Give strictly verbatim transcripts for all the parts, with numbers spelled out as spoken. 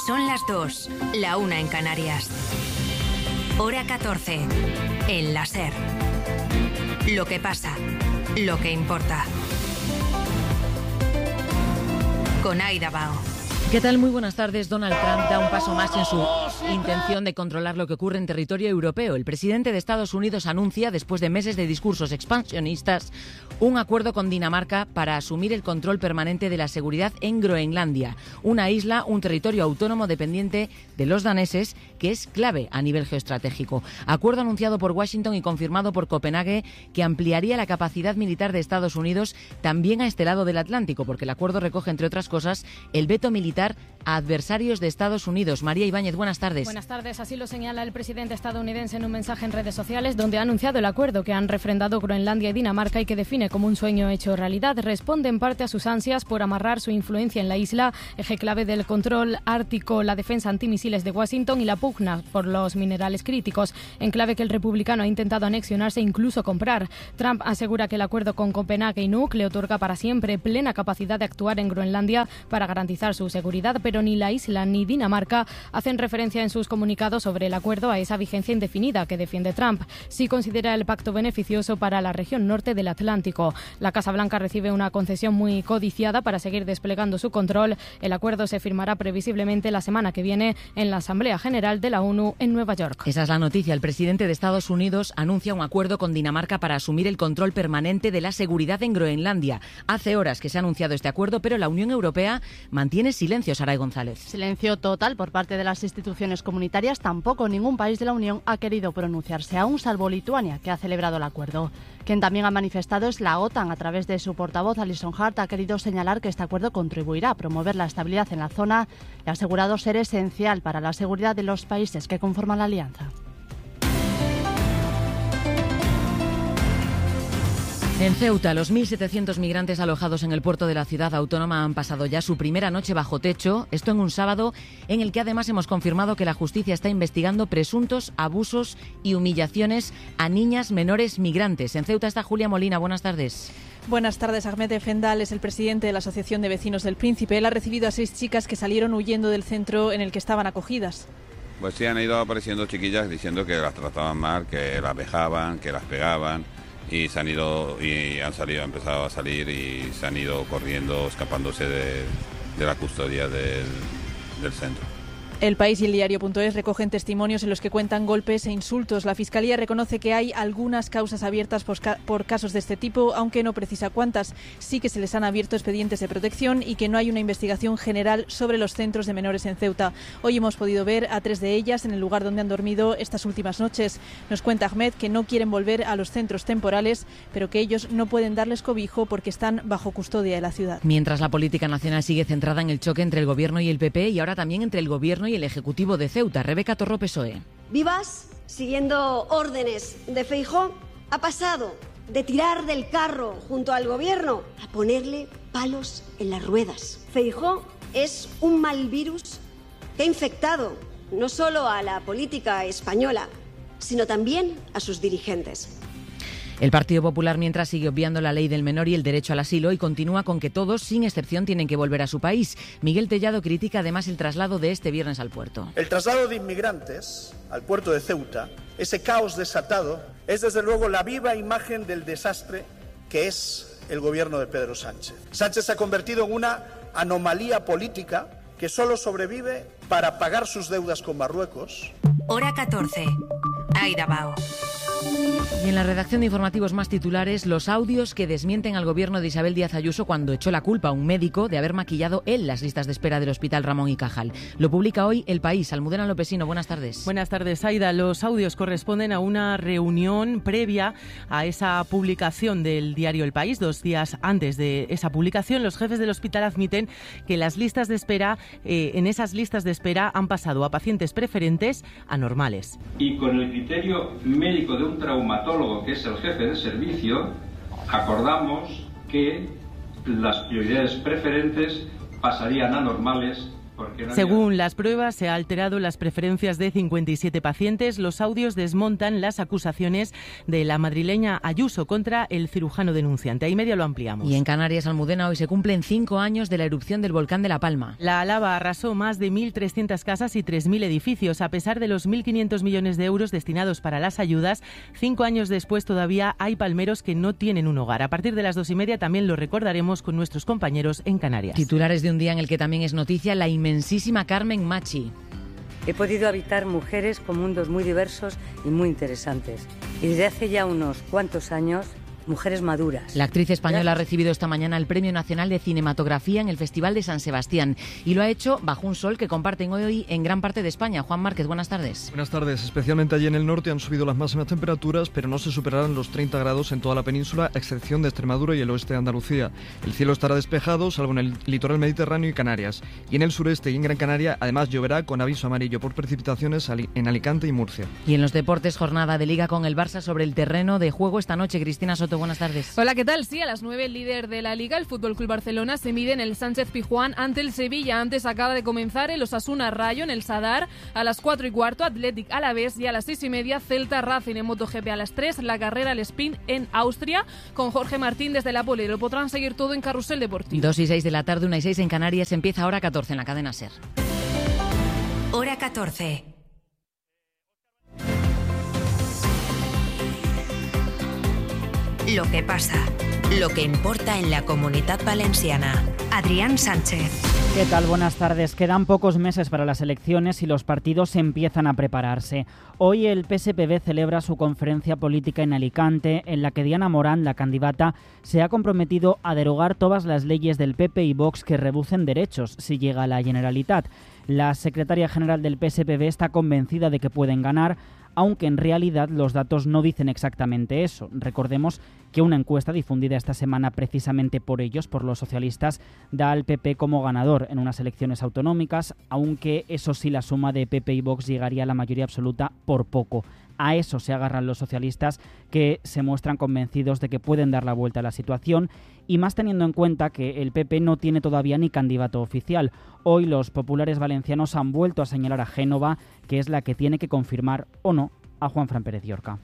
Son las dos, la una en Canarias. Hora catorce, en la SER. Lo que pasa, lo que importa. Con Aida Bao. ¿Qué tal? Muy buenas tardes. Donald Trump da un paso más en su intención de controlar lo que ocurre en territorio europeo. El presidente de Estados Unidos anuncia, después de meses de discursos expansionistas, un acuerdo con Dinamarca para asumir el control permanente de la seguridad en Groenlandia, una isla, un territorio autónomo dependiente de los daneses, que es clave a nivel geoestratégico. Acuerdo anunciado por Washington y confirmado por Copenhague, que ampliaría la capacidad militar de Estados Unidos también a este lado del Atlántico, porque el acuerdo recoge, entre otras cosas, el veto militar a adversarios de Estados Unidos. María Ibáñez, buenas tardes. Buenas tardes. Así lo señala el presidente estadounidense en un mensaje en redes sociales, donde ha anunciado el acuerdo que han refrendado Groenlandia y Dinamarca y que define como un sueño hecho realidad. Responde en parte a sus ansias por amarrar su influencia en la isla, eje clave del control ártico, la defensa antimisiles de Washington y la pugna por los minerales críticos, enclave que el republicano ha intentado anexionarse e incluso comprar. Trump asegura que el acuerdo con Copenhague y Nuuk le otorga para siempre plena capacidad de actuar en Groenlandia para garantizar su seguridad, pero ni la isla ni Dinamarca hacen referencia en sus comunicados sobre el acuerdo a esa vigencia indefinida que defiende Trump. Sí considera el pacto beneficioso para la región norte del Atlántico. La Casa Blanca recibe una concesión muy codiciada para seguir desplegando su control. El acuerdo se firmará previsiblemente la semana que viene en la Asamblea General de la ONU en Nueva York. Esa es la noticia. El presidente de Estados Unidos anuncia un acuerdo con Dinamarca para asumir el control permanente de la seguridad en Groenlandia. Hace horas que se ha anunciado este acuerdo, pero la Unión Europea mantiene silencio, Saray González. Silencio total por parte de las instituciones comunitarias. Tampoco ningún país de la Unión ha querido pronunciarse, aún salvo Lituania, que ha celebrado el acuerdo. Quien también ha manifestado es la OTAN. A través de su portavoz, Alison Hart, ha querido señalar que este acuerdo contribuirá a promover la estabilidad en la zona y ha asegurado ser esencial para la seguridad de los países que conforman la alianza. En Ceuta, los mil setecientos migrantes alojados en el puerto de la ciudad autónoma han pasado ya su primera noche bajo techo, esto en un sábado en el que además hemos confirmado que la justicia está investigando presuntos abusos y humillaciones a niñas menores migrantes. En Ceuta está Julia Molina, buenas tardes. Buenas tardes. Ahmed Efendal es el presidente de la Asociación de Vecinos del Príncipe. Él ha recibido a seis chicas que salieron huyendo del centro en el que estaban acogidas. Pues sí, han ido apareciendo chiquillas diciendo que las trataban mal, que las vejaban, que las pegaban. Y se han ido y han salido, han empezado a salir y se han ido corriendo, escapándose de, de la custodia del, del centro. El País y el Diario punto es recogen testimonios en los que cuentan golpes e insultos. La Fiscalía reconoce que hay algunas causas abiertas por, ca- por casos de este tipo, aunque no precisa cuántas. Sí que se les han abierto expedientes de protección y que no hay una investigación general sobre los centros de menores en Ceuta. Hoy hemos podido ver a tres de ellas en el lugar donde han dormido estas últimas noches. Nos cuenta Ahmed que no quieren volver a los centros temporales, pero que ellos no pueden darles cobijo porque están bajo custodia de la ciudad. Mientras la política nacional sigue centrada en el choque entre el Gobierno y el P P y ahora también entre el Gobierno y el Ejecutivo de Ceuta. Rebeca Torro, P S O E. Vivas, siguiendo órdenes de Feijóo, ha pasado de tirar del carro junto al gobierno a ponerle palos en las ruedas. Feijóo es un mal virus que ha infectado no solo a la política española, sino también a sus dirigentes. El Partido Popular, mientras, sigue obviando la ley del menor y el derecho al asilo y continúa con que todos, sin excepción, tienen que volver a su país. Miguel Tellado critica además el traslado de este viernes al puerto. El traslado de inmigrantes al puerto de Ceuta, ese caos desatado, es desde luego la viva imagen del desastre que es el gobierno de Pedro Sánchez. Sánchez se ha convertido en una anomalía política que solo sobrevive para pagar sus deudas con Marruecos. Hora catorce. Aida Bao. Y en la redacción de informativos más titulares, los audios que desmienten al gobierno de Isabel Díaz Ayuso cuando echó la culpa a un médico de haber maquillado él las listas de espera del Hospital Ramón y Cajal. Lo publica hoy El País. Almudena Lopesino, buenas tardes. Buenas tardes, Aida. Los audios corresponden a una reunión previa a esa publicación del diario El País. Dos días antes de esa publicación, los jefes del hospital admiten que las listas de espera, eh, en esas listas de espera han pasado a pacientes preferentes a normales. Y con el criterio médico de un traumatólogo, que es el jefe de servicio, acordamos que las prioridades preferentes pasarían a normales porque no Según había... las pruebas, se ha alterado las preferencias de cincuenta y siete pacientes. Los audios desmontan las acusaciones de la madrileña Ayuso contra el cirujano denunciante. Ahí media lo ampliamos. Y en Canarias, Almudena, hoy se cumplen cinco años de la erupción del volcán de La Palma. La lava arrasó más de mil trescientas casas y tres mil edificios. A pesar de los mil quinientos millones de euros destinados para las ayudas, cinco años después todavía hay palmeros que no tienen un hogar. A partir de las dos y media también lo recordaremos con nuestros compañeros en Canarias. Titulares de un día en el que también es noticia la inmensísima Carmen Machi. He podido habitar mujeres con mundos muy diversos y muy interesantes. Y desde hace ya unos cuantos años, mujeres maduras. La actriz española ha recibido esta mañana el Premio Nacional de Cinematografía en el Festival de San Sebastián y lo ha hecho bajo un sol que comparten hoy en gran parte de España. Juan Márquez, buenas tardes. Buenas tardes. Especialmente allí en el norte han subido las máximas temperaturas, pero no se superarán los treinta grados en toda la península, a excepción de Extremadura y el oeste de Andalucía. El cielo estará despejado, salvo en el litoral mediterráneo y Canarias. Y en el sureste y en Gran Canaria, además lloverá con aviso amarillo por precipitaciones en Alicante y Murcia. Y en los deportes, jornada de Liga con el Barça sobre el terreno de juego esta noche. Cristina Soto, buenas tardes. Hola, ¿qué tal? Sí, a las nueve el líder de la Liga, el F C Barcelona, se mide en el Sánchez Pizjuán ante el Sevilla. Antes acaba de comenzar el Osasuna Rayo en el Sadar. A las cuatro y cuarto, Athletic Alavés, y a las seis y media, Celta Racing en MotoGP. A las tres, la carrera al Spin en Austria con Jorge Martín desde la Pole. Lo podrán seguir todo en Carrusel Deportivo. dos y seis de la tarde, una y seis en Canarias. Empieza Hora catorce en la cadena SER. Hora catorce. Lo que pasa, lo que importa en la Comunitat Valenciana. Adrián Sánchez. ¿Qué tal? Buenas tardes. Quedan pocos meses para las elecciones y los partidos empiezan a prepararse. Hoy el P S P V celebra su conferencia política en Alicante, en la que Diana Morán, la candidata, se ha comprometido a derogar todas las leyes del P P y Vox que reducen derechos si llega a la Generalitat. La secretaria general del P S P V está convencida de que pueden ganar, aunque en realidad los datos no dicen exactamente eso. Recordemos que una encuesta difundida esta semana precisamente por ellos, por los socialistas, da al P P como ganador en unas elecciones autonómicas, aunque eso sí, la suma de P P y Vox llegaría a la mayoría absoluta por poco. A eso se agarran los socialistas, que se muestran convencidos de que pueden dar la vuelta a la situación, y más teniendo en cuenta que el P P no tiene todavía ni candidato oficial. Hoy los populares valencianos han vuelto a señalar a Génova, que es la que tiene que confirmar o no a Juanfran Pérez Llorca.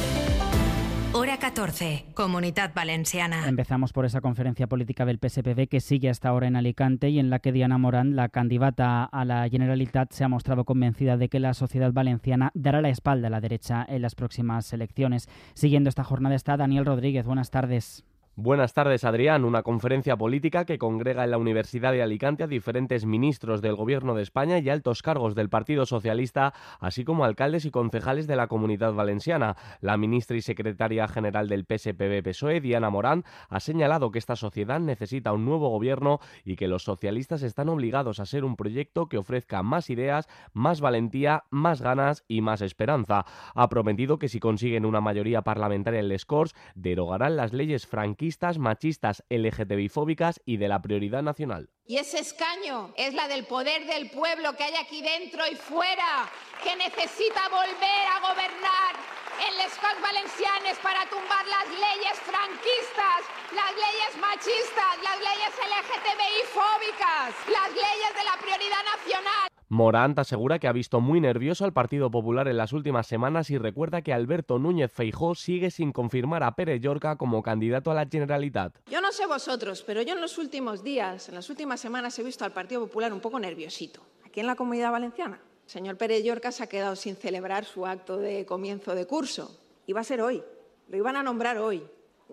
Hora catorce, Comunitat Valenciana. Empezamos por esa conferencia política del P S P V que sigue hasta ahora en Alicante y en la que Diana Morán, la candidata a la Generalitat, se ha mostrado convencida de que la sociedad valenciana dará la espalda a la derecha en las próximas elecciones. Siguiendo esta jornada está Daniel Rodríguez. Buenas tardes. Buenas tardes, Adrián. Una conferencia política que congrega en la Universidad de Alicante a diferentes ministros del Gobierno de España y altos cargos del Partido Socialista, así como alcaldes y concejales de la Comunidad Valenciana. La ministra y secretaria general del P S P V-P S O E, Diana Morán, ha señalado que esta sociedad necesita un nuevo gobierno y que los socialistas están obligados a ser un proyecto que ofrezca más ideas, más valentía, más ganas y más esperanza. Ha prometido que si consiguen una mayoría parlamentaria en les Corts, derogarán las leyes franquistas, machistas, L G T B I fóbicas y de la prioridad nacional. Y ese escaño es la del poder del pueblo que hay aquí dentro y fuera, que necesita volver a gobernar en les Corts Valencianes para tumbar las leyes franquistas, las leyes machistas, las leyes L G T B I fóbicas, las leyes de la prioridad nacional. Morant asegura que ha visto muy nervioso al Partido Popular en las últimas semanas y recuerda que Alberto Núñez Feijóo sigue sin confirmar a Pere Llorca como candidato a la Generalitat. Yo no sé vosotros, pero yo en los últimos días, en las últimas semanas he visto al Partido Popular un poco nerviosito. Aquí en la Comunidad Valenciana, el señor Pere Llorca se ha quedado sin celebrar su acto de comienzo de curso. Iba a ser hoy, lo iban a nombrar hoy.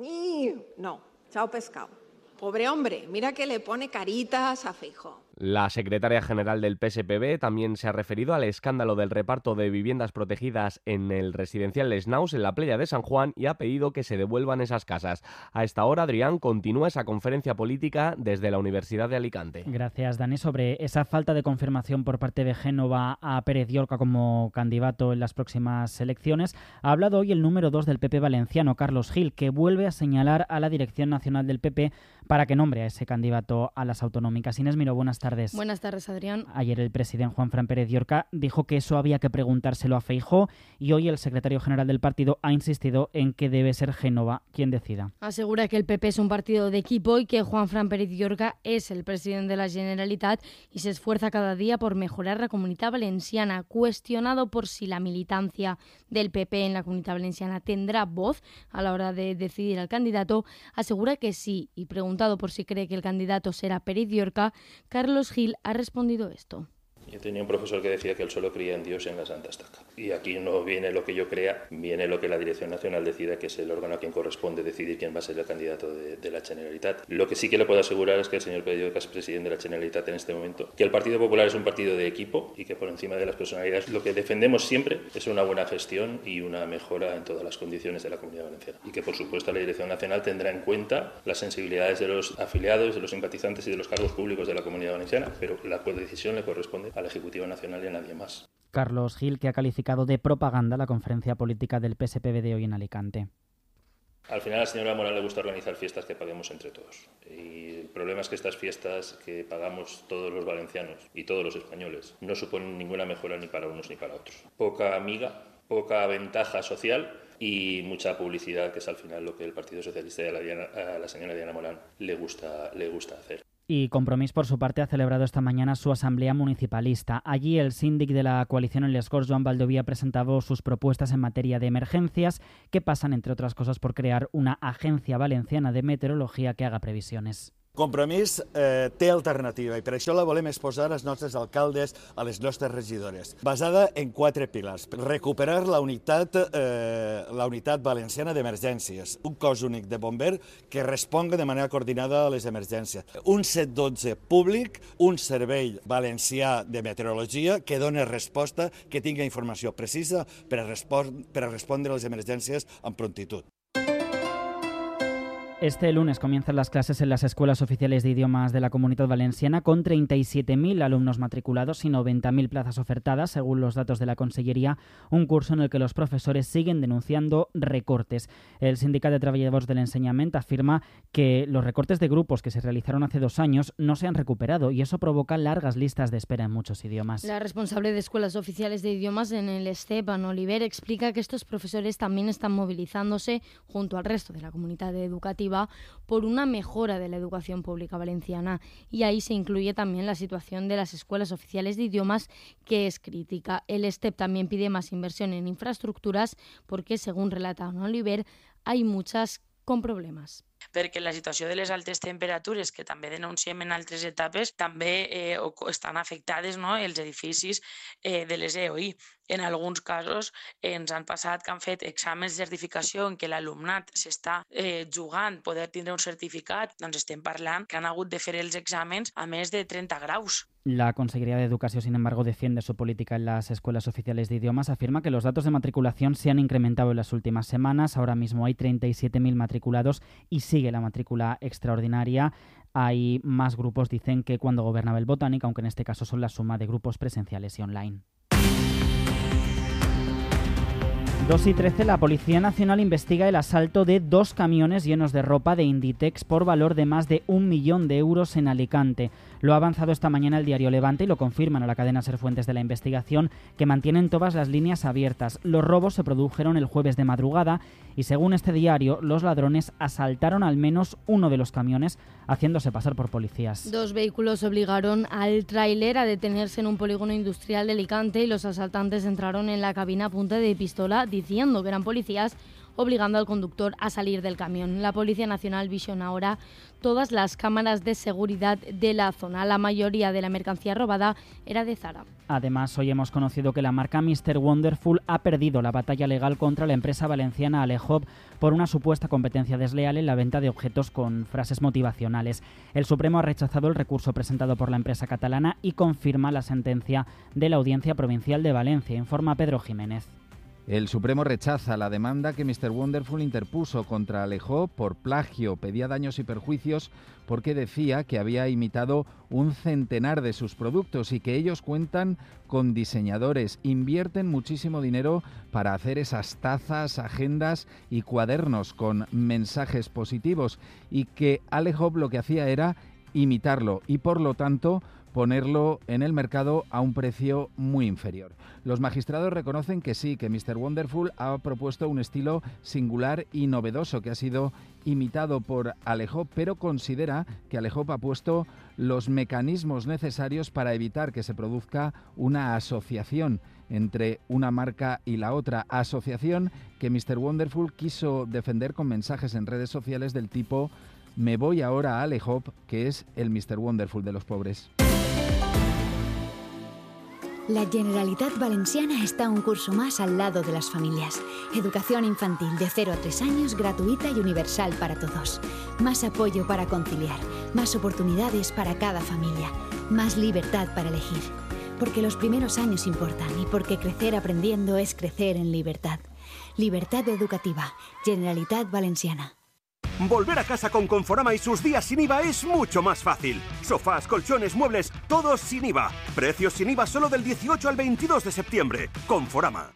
Y no, chao pescado. Pobre hombre, mira que le pone caritas a Feijóo. La secretaria general del P S P V también se ha referido al escándalo del reparto de viviendas protegidas en el residencial Les Naus en la playa de San Juan y ha pedido que se devuelvan esas casas. A esta hora, Adrián, continúa esa conferencia política desde la Universidad de Alicante. Gracias, Dani. Sobre esa falta de confirmación por parte de Génova a Pérez Llorca como candidato en las próximas elecciones, ha hablado hoy el número dos del P P valenciano, Carlos Gil, que vuelve a señalar a la Dirección Nacional del P P para que nombre a ese candidato a las autonómicas. Inés Miró, buenas tardes. tardes. Buenas tardes, Adrián. Ayer el presidente Juanfran Pérez Llorca dijo que eso había que preguntárselo a Feijóo y hoy el secretario general del partido ha insistido en que debe ser Génova quien decida. Asegura que el P P es un partido de equipo y que Juanfran Pérez Llorca es el presidente de la Generalitat y se esfuerza cada día por mejorar la Comunitat Valenciana. Cuestionado por si la militancia del P P en la Comunitat Valenciana tendrá voz a la hora de decidir al candidato, asegura que sí, y preguntado por si cree que el candidato será Pérez Llorca, Carlos Gil ha respondido esto. Yo tenía un profesor que decía que él solo creía en Dios y en la Santa Estaca. Y aquí no viene lo que yo crea, viene lo que la Dirección Nacional decida, que es el órgano a quien corresponde decidir quién va a ser el candidato de, de la Generalitat. Lo que sí que le puedo asegurar es que el señor Pérez Llorca es presidente de la Generalitat en este momento, que el Partido Popular es un partido de equipo y que por encima de las personalidades lo que defendemos siempre es una buena gestión y una mejora en todas las condiciones de la Comunidad Valenciana. Y que por supuesto la Dirección Nacional tendrá en cuenta las sensibilidades de los afiliados, de los simpatizantes y de los cargos públicos de la Comunidad Valenciana, pero la decisión le corresponde al Ejecutivo Nacional y a nadie más. Carlos Gil, que ha calificado de propaganda la conferencia política del P S P B de hoy en Alicante. Al final a la señora Morán le gusta organizar fiestas que paguemos entre todos. Y el problema es que estas fiestas que pagamos todos los valencianos y todos los españoles no suponen ninguna mejora ni para unos ni para otros. Poca amiga, poca ventaja social y mucha publicidad, que es al final lo que el Partido Socialista y a la, Diana, a la señora Diana Morán le gusta, le gusta hacer. Y Compromís, por su parte, ha celebrado esta mañana su asamblea municipalista. Allí el síndic de la coalición en Les Corts, Joan Baldovía, presentado sus propuestas en materia de emergencias, que pasan, entre otras cosas, por crear una agencia valenciana de meteorología que haga previsiones. Compromís eh, té alternativa i per això la volem exposar als nostres alcaldes, a les nostres regidores, basada en quatre pilars. Recuperar la unitat, eh, la unitat valenciana d'emergències, un cos únic de bomber que responga de manera coordinada a les emergències, un set dotze públic, un servei valencià de meteorologia que doni resposta, que tingui informació precisa per a, respon- per a respondre a les emergències amb prontitud. Este lunes comienzan las clases en las escuelas oficiales de idiomas de la Comunidad Valenciana con treinta y siete mil alumnos matriculados y noventa mil plazas ofertadas, según los datos de la Consellería, un curso en el que los profesores siguen denunciando recortes. El Sindicat de Treballadors de l'Ensenyament afirma que los recortes de grupos que se realizaron hace dos años no se han recuperado y eso provoca largas listas de espera en muchos idiomas. La responsable de escuelas oficiales de idiomas en el STEP, Ana Oliver, explica que estos profesores también están movilizándose junto al resto de la comunidad educativa por una mejora de la educación pública valenciana y ahí se incluye también la situación de las escuelas oficiales de idiomas, que es crítica. El STEP también pide más inversión en infraestructuras porque, según relata Ana Oliver, hay muchas con problemas. Perquè la situació de les altes temperatures, que també denunciem en altres etapes, també eh, estan afectades, no?, els edificis eh, de les E O I. En alguns casos eh, ens han passat que han fet exàmens de certificació en què l'alumnat s'està eh, jugant poder tindre un certificat, doncs estem parlant que han hagut de fer els exàmens a més de trenta graus. La Consejería de Educación, sin embargo, defiende su política en las escuelas oficiales de idiomas. Afirma que los datos de matriculación se han incrementado en las últimas semanas. Ahora mismo hay treinta y siete mil matriculados y sigue la matrícula extraordinaria. Hay más grupos, dicen, que cuando gobernaba el Botánic, aunque en este caso son la suma de grupos presenciales y online. dos y trece, la Policía Nacional investiga el asalto de dos camiones llenos de ropa de Inditex por valor de más de un millón de euros en Alicante. Lo ha avanzado esta mañana el diario Levante y lo confirman a la cadena SER fuentes de la investigación, que mantienen todas las líneas abiertas. Los robos se produjeron el jueves de madrugada y, según este diario, los ladrones asaltaron al menos uno de los camiones, haciéndose pasar por policías. Dos vehículos obligaron al tráiler a detenerse en un polígono industrial de Alicante y los asaltantes entraron en la cabina a punta de pistola diciendo que eran policías, obligando al conductor a salir del camión. La Policía Nacional visiona ahora todas las cámaras de seguridad de la zona. La mayoría de la mercancía robada era de Zara. Además, hoy hemos conocido que la marca mister Wonderful ha perdido la batalla legal contra la empresa valenciana Alejob por una supuesta competencia desleal en la venta de objetos con frases motivacionales. El Supremo ha rechazado el recurso presentado por la empresa catalana y confirma la sentencia de la Audiencia Provincial de Valencia, informa Pedro Jiménez. El Supremo rechaza la demanda que mister Wonderful interpuso contra Alejob por plagio. Pedía daños y perjuicios porque decía que había imitado un centenar de sus productos y que ellos cuentan con diseñadores, invierten muchísimo dinero para hacer esas tazas, agendas y cuadernos con mensajes positivos, y que Alejob lo que hacía era imitarlo y, por lo tanto, ponerlo en el mercado a un precio muy inferior. Los magistrados reconocen que sí, que míster Wonderful ha propuesto un estilo singular y novedoso que ha sido imitado por Alejop, pero considera que Alejop ha puesto los mecanismos necesarios para evitar que se produzca una asociación entre una marca y la otra, asociación que míster Wonderful quiso defender con mensajes en redes sociales del tipo "me voy ahora a Alejop", que es el míster Wonderful de los pobres. La Generalitat Valenciana está un curso más al lado de las familias. Educación infantil de cero a tres años, gratuita y universal para todos. Más apoyo para conciliar, más oportunidades para cada familia, más libertad para elegir. Porque los primeros años importan y porque crecer aprendiendo es crecer en libertad. Libertad educativa, Generalitat Valenciana. Volver a casa con Conforama y sus días sin I V A es mucho más fácil. Sofás, colchones, muebles, todos sin I V A. Precios sin I V A solo del dieciocho al veintidós de septiembre. Conforama.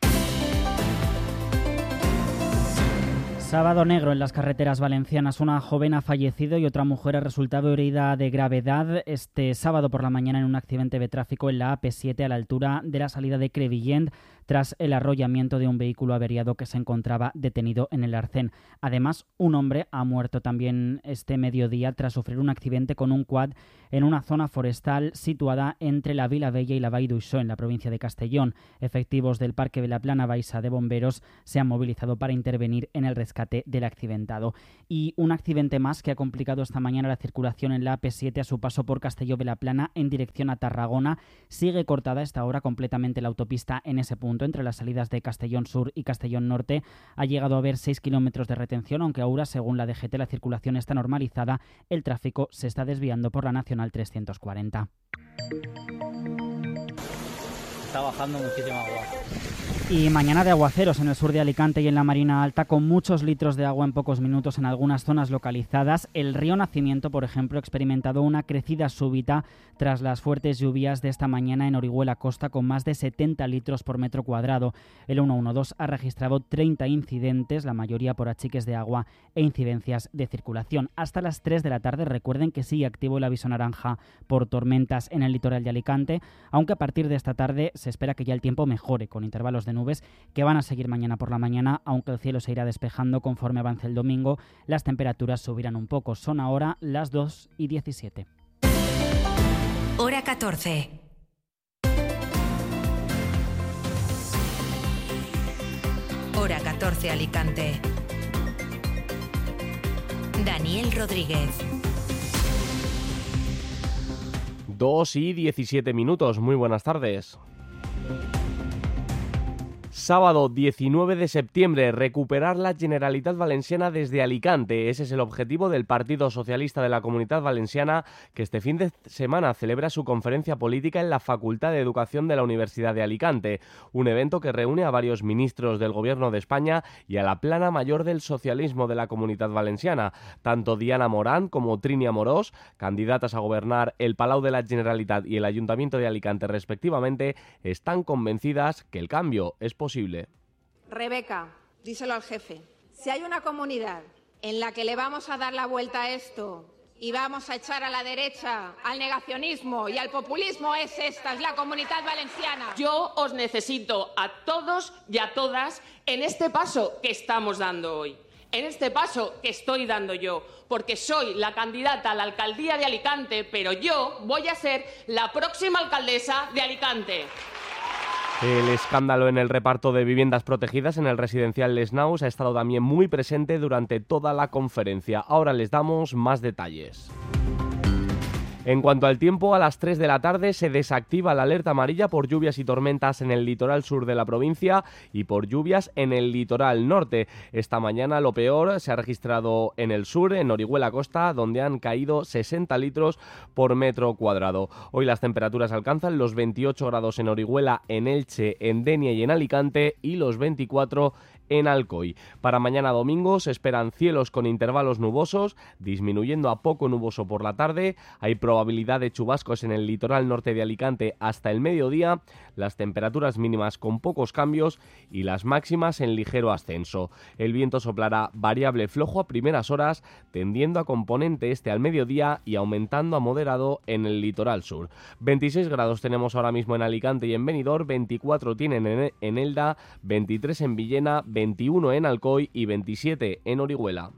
Sábado negro en las carreteras valencianas. Una joven ha fallecido y otra mujer ha resultado herida de gravedad este sábado por la mañana en un accidente de tráfico en la A P siete a la altura de la salida de Crevillent, tras el arrollamiento de un vehículo averiado que se encontraba detenido en el arcén. Además, un hombre ha muerto también este mediodía tras sufrir un accidente con un quad en una zona forestal situada entre la Vila Bella y la Vall d'Uixó, en la provincia de Castellón. Efectivos del Parque de la Plana Baixa de Bomberos se han movilizado para intervenir en el rescate del accidentado. Y un accidente más que ha complicado esta mañana la circulación en la A P siete a su paso por Castelló de la Plana en dirección a Tarragona. Sigue cortada a esta hora completamente la autopista en ese punto, entre las salidas de Castellón Sur y Castellón Norte. Ha llegado a haber seis kilómetros de retención, aunque ahora, según la D G T, la circulación está normalizada. El tráfico se está desviando por la Nacional trescientos cuarenta. Está bajando muchísimo agua. Y mañana de aguaceros en el sur de Alicante y en la Marina Alta, con muchos litros de agua en pocos minutos en algunas zonas localizadas. El río Nacimiento, por ejemplo, ha experimentado una crecida súbita tras las fuertes lluvias de esta mañana en Orihuela Costa, con más de setenta litros por metro cuadrado. El ciento doce ha registrado treinta incidentes, la mayoría por achiques de agua e incidencias de circulación. Hasta las tres de la tarde, recuerden que sigue activo el aviso naranja por tormentas en el litoral de Alicante, aunque a partir de esta tarde se espera que ya el tiempo mejore, con intervalos de nubes que van a seguir mañana por la mañana, aunque el cielo se irá despejando conforme avance el domingo. Las temperaturas subirán un poco. Son ahora las dos y diecisiete. Hora catorce. Hora catorce Alicante. Daniel Rodríguez. dos y diecisiete minutos. Muy buenas tardes. Sábado diecinueve de septiembre, recuperar la Generalitat Valenciana desde Alicante. Ese es el objetivo del Partido Socialista de la Comunitat Valenciana, que este fin de semana celebra su conferencia política en la Facultad de Educación de la Universidad de Alicante. Un evento que reúne a varios ministros del Gobierno de España y a la plana mayor del socialismo de la Comunitat Valenciana. Tanto Diana Morán como Trini Amorós, candidatas a gobernar el Palau de la Generalitat y el Ayuntamiento de Alicante respectivamente, están convencidas que el cambio es posible. Rebeca, díselo al jefe. Si hay una comunidad en la que le vamos a dar la vuelta a esto y vamos a echar a la derecha al negacionismo y al populismo, es esta, es la Comunitat Valenciana. Yo os necesito a todos y a todas en este paso que estamos dando hoy. En este paso que estoy dando yo, porque soy la candidata a la alcaldía de Alicante, pero yo voy a ser la próxima alcaldesa de Alicante. El escándalo en el reparto de viviendas protegidas en el residencial Les Naus ha estado también muy presente durante toda la conferencia. Ahora les damos más detalles. En cuanto al tiempo, a las tres de la tarde se desactiva la alerta amarilla por lluvias y tormentas en el litoral sur de la provincia y por lluvias en el litoral norte. Esta mañana lo peor se ha registrado en el sur, en Orihuela Costa, donde han caído sesenta litros por metro cuadrado. Hoy las temperaturas alcanzan los veintiocho grados en Orihuela, en Elche, en Denia y en Alicante, y los veinticuatro en Alcoy. Para mañana domingo se esperan cielos con intervalos nubosos, disminuyendo a poco nuboso por la tarde. Hay probabilidad de chubascos en el litoral norte de Alicante hasta el mediodía, las temperaturas mínimas con pocos cambios y las máximas en ligero ascenso. El viento soplará variable flojo a primeras horas, tendiendo a componente este al mediodía y aumentando a moderado en el litoral sur. veintiséis grados tenemos ahora mismo en Alicante y en Benidorm, veinticuatro tienen en, en Elda, veintitrés en Villena, veintiuno en Alcoy y veintisiete en Orihuela.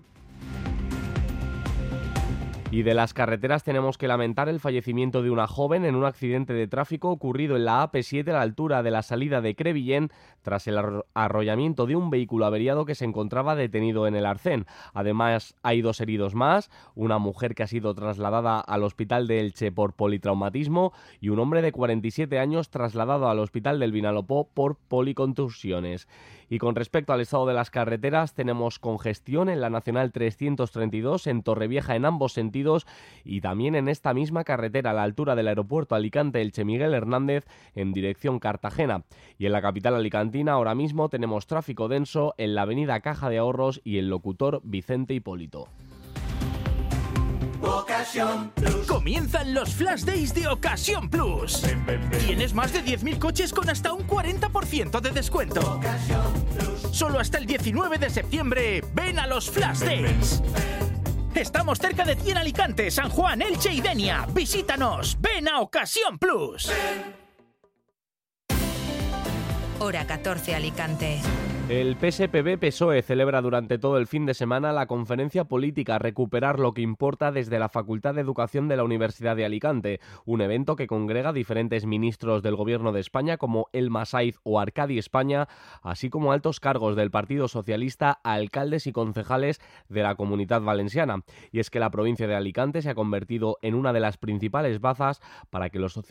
Y de las carreteras tenemos que lamentar el fallecimiento de una joven en un accidente de tráfico ocurrido en la A P siete a la altura de la salida de Crevillén tras el arrollamiento de un vehículo averiado que se encontraba detenido en el arcén. Además, hay dos heridos más, una mujer que ha sido trasladada al hospital de Elche por politraumatismo y un hombre de cuarenta y siete años trasladado al hospital del Vinalopó por policontusiones. Y con respecto al estado de las carreteras, tenemos congestión en la Nacional trescientos treinta y dos en Torrevieja en ambos sentidos y también en esta misma carretera a la altura del aeropuerto Alicante-Elche Miguel Hernández en dirección Cartagena. Y en la capital alicantina ahora mismo tenemos tráfico denso en la avenida Caja de Ahorros y el locutor Vicente Hipólito. Ocasión Plus. Comienzan los Flash Days de Ocasión Plus. Ven, ven, ven. Tienes más de diez mil coches con hasta un cuarenta por ciento de descuento. Ocasión Plus. Solo hasta el diecinueve de septiembre. Ven a los Flash Days. Estamos cerca de ti en Alicante, San Juan, Elche y Denia. Visítanos. Ven a Ocasión Plus. Hora catorce Alicante. El P S P B-P S O E celebra durante todo el fin de semana la conferencia política Recuperar lo que importa desde la Facultad de Educación de la Universidad de Alicante, un evento que congrega diferentes ministros del Gobierno de España como Elma Saiz o Arcadi España, así como altos cargos del Partido Socialista, alcaldes y concejales de la Comunidad Valenciana. Y es que la provincia de Alicante se ha convertido en una de las principales bazas para que los socialistas